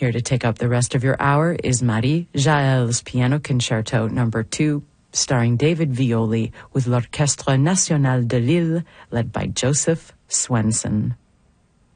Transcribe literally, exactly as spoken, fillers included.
Here to take up the rest of your hour is Marie Jael's Piano Concerto Number two, starring David Violi with l'Orchestre National de Lille, led by Joseph Swenson.